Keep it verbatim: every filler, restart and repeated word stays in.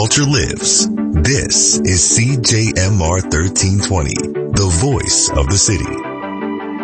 culture lives. This is C J M R thirteen twenty, the voice of the city.